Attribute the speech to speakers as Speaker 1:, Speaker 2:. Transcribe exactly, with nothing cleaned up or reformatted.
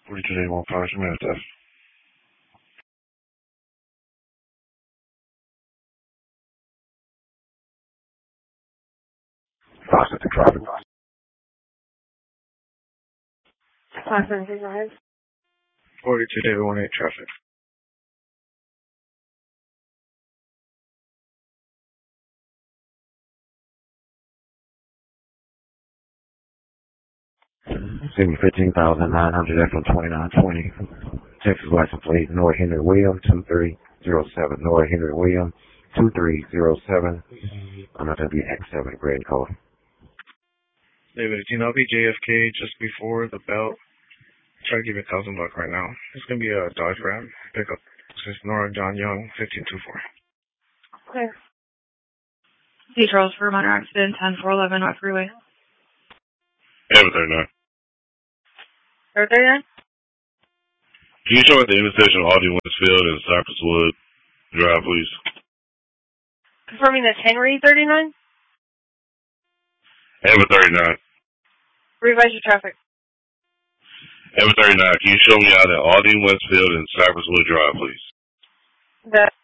Speaker 1: forty-two day one five minutes. Process the traffic.
Speaker 2: Process the drive.
Speaker 1: forty-two day one eight traffic. Send me fifteen thousand nine hundred F M twenty-nine twenty. Texas license plate, Noah Henry Williams, two three zero seven. Noah Henry Williams, two three zero seven. I'm not going to be X seven grade code. David, do you know be J F K just before the belt? Try to give you a thousand bucks right now. It's going to be a Dodge Ram pickup. This is Nora John Young, fifteen two four.
Speaker 2: Okay. C. Charles for minor accident, ten four eleven West Freeway.
Speaker 1: Ever thirty-nine.
Speaker 2: Ever thirty-nine?
Speaker 1: Can you show at the intersection of Aldi Winsfield and Cypress Wood Drive, please?
Speaker 2: Confirming that's Henry thirty-nine?
Speaker 1: Ever thirty-nine.
Speaker 2: Revise your traffic.
Speaker 1: Ever thirty-nine. Can you show me out at Aldi Winsfield and Cypress Wood Drive, please?
Speaker 2: That